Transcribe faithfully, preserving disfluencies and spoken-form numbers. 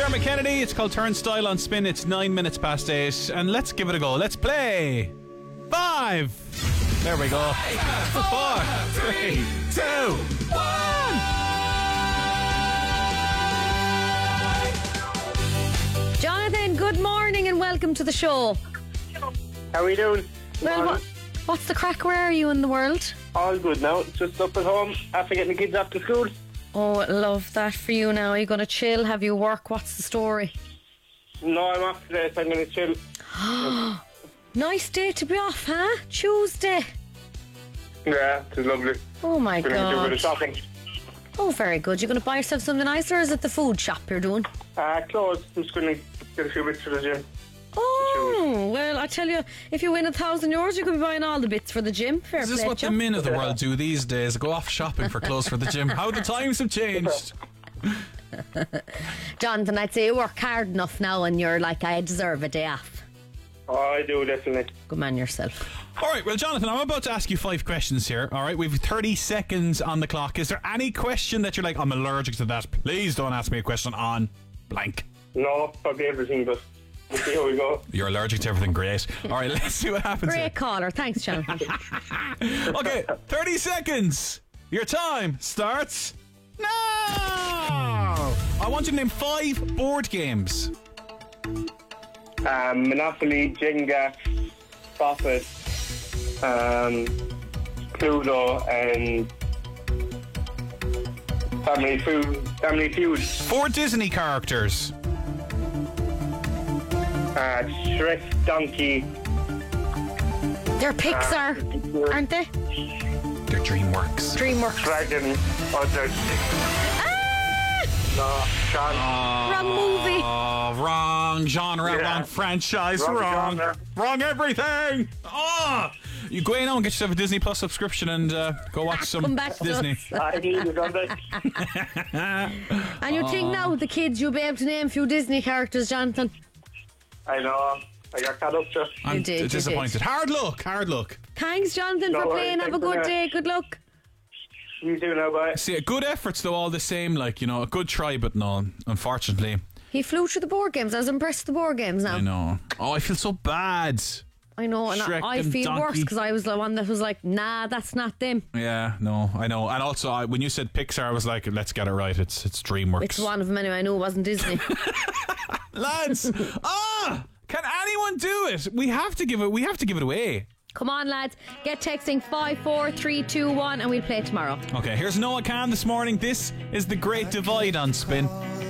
Dermot Kennedy. It's called Turnstile on Spin. It's nine minutes past eight. And let's give it a go. Let's play. Five. There we go. Four, three, two, one. Jonathan, good morning and welcome to the show. How are we doing? Well, what, what's the crack? Where are you in the world? All good now. Just up at home after getting the kids off to school. Oh, love that for you now. Are you going to chill? Have you work? What's the story? No, I'm off today, so I'm going to chill. Nice day to be off, huh? Tuesday. Yeah, it's lovely. Oh my Going to do a bit of God. shopping. Oh, very good. You're going to buy yourself something nice, or is it the food shop you're doing? Uh, clothes. I'm just going to get a few bits for the gym. Oh, well, I tell you, if you win a thousand euros, you could be buying all the bits for the gym. Fair Is this play, what the Joe. men of the world do these days? Go off shopping for clothes for the gym. How the times have changed. Jonathan, I'd say you work hard enough now and you're like, I deserve a day off. Oh, I do, definitely. Good man yourself. All right, well, Jonathan, I'm about to ask you five questions here. All right, we've thirty seconds on the clock. Is there any question that you're like, I'm allergic to that? Please don't ask me a question on blank. No, probably everything, but we'll see how we go. You're allergic to everything, great. All right, let's see what happens here. Great caller. Thanks, Jonathan. Okay, thirty seconds. Your time starts now. I want you to name five board games. Um, Monopoly, Jenga, Prophet, um, Cluedo, and Family Feud. Family Feud. Four Disney characters. Uh, Shrek, Donkey. They're Pixar, Uh, aren't they? They're DreamWorks. DreamWorks. Dragon. Oh, there's Ah! no, Sean. Wrong movie. Oh, wrong genre, Yeah. wrong franchise, Wrong wrong, genre. wrong everything. Oh, you go in now and get yourself a Disney Plus subscription and uh, go watch some Come back to Disney. us. I need it on that. And you think now with the kids you'll be able to name a few Disney characters, Jonathan? I know. I got caught up just. I'm You did, you disappointed. did. Hard luck, hard luck. Thanks, Jonathan, No for worries, playing. Have a thanks good for that. day. Good luck. You do now, bye. See, good efforts though, all the same. Like, you know, a good try, but no, unfortunately, He flew through the board games. I was impressed with the board games now. I know. Oh, I feel so bad. I know, and Shrek I, I and feel Donkey. worse because I was the one that was like, nah, that's not them. Yeah, no, I know. And also, I, when you said Pixar, I was like, let's get it right. It's it's DreamWorks. It's one of them anyway. I knew it wasn't Disney. Lads, ah, can anyone do it? We have to give it. We have to give it away. Come on, lads. Get texting five four three two one and we'll play tomorrow. Okay, here's Noah Khan this morning. This is The Great Divide on Spin.